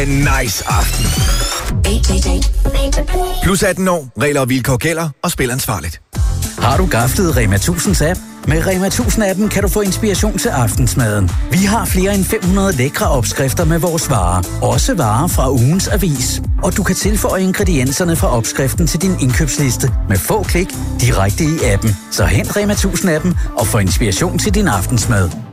En nice aften. Plus 18 år, regler og vilkår gælder, og spil ansvarligt. Har du gaflet Rema 1000's app? Med Rema 1000-appen kan du få inspiration til aftensmaden. Vi har flere end 500 lækre opskrifter med vores varer. Også varer fra ugens avis. Og du kan tilføje ingredienserne fra opskriften til din indkøbsliste med få klik direkte i appen. Så hent Rema 1000-appen og få inspiration til din aftensmad.